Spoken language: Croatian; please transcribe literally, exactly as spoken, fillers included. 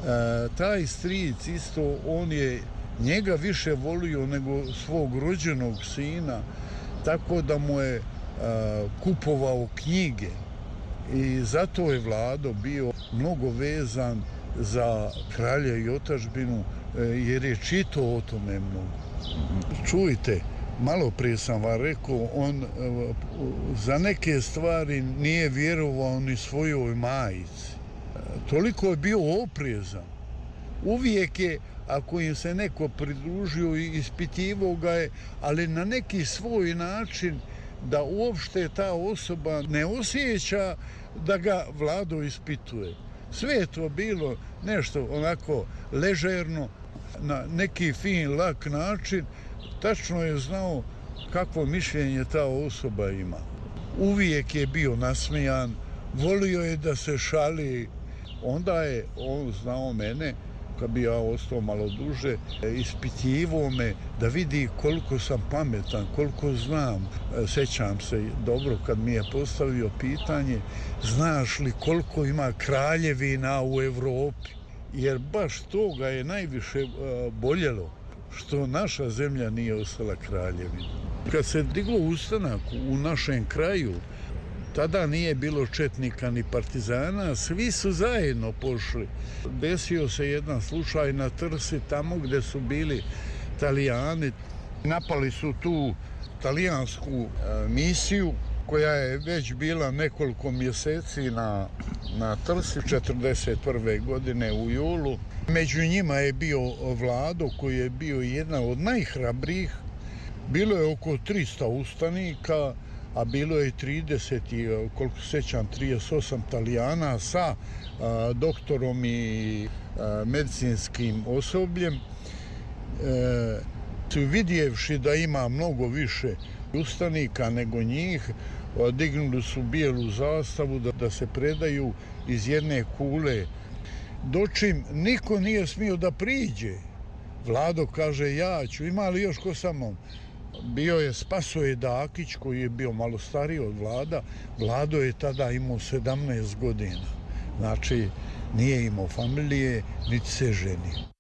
taj stric isto, on je njega više volio nego svog rođenog sina, tako da mu je a, kupovao knjige i zato je Vlado bio mnogo vezan za kralja i otadžbinu, jer je čitao o tome mnogo. Čujte, malo prije sam vam rekao, on za neke stvari nije vjerovao ni svojoj majici. Toliko je bio oprezan. Uvijek je, ako im se neko pridružio i ispitivao ga je, ali na neki svoj način da uopšte ta osoba ne osjeća da ga Vlado ispituje. Sve je to bilo nešto onako ležerno, na neki fin, lak način. Tačno je znao kakvo mišljenje ta osoba ima. Uvijek je bio nasmijan, volio je da se šali. Onda je on znao mene, kad bi ja ostao malo duže, ispitivao me da vidi koliko sam pametan, koliko znam. Sećam se dobro kad mi je postavio pitanje, znaš li koliko ima kraljevina u Evropi? Jer baš toga je najviše boljelo, što naša zemlja nije ostala kraljevina. Kad se diglo ustanak u našem kraju, tada nije bilo četnika ni partizana, svi su zajedno pošli. Desio se jedan slučaj na Trsi, tamo gdje su bili Talijani. Napali su tu talijansku misiju, koja je već bila nekoliko mjeseci na, na Trsi, četrdeset prve godine u julu. Među njima je bio Vlado, koji je bio jedan od najhrabrijih. Bilo je oko tristo ustanika, a bilo je trideset, koliko sećam, trideset osam Talijana sa a, doktorom i a, medicinskim osobljem. E, vidjevši da ima mnogo više ustanika nego njih, dignuli su bijelu zastavu da, da se predaju iz jedne kule. Dočim niko nije smio da priđe. Vlado kaže, ja ću, ima li još ko sa mnom? Bio je Spasoje Dakić, koji je bio malo stariji od Vlada. Vlado je tada imao sedamnaest godina. Znači, nije imao familije, niti se ženio.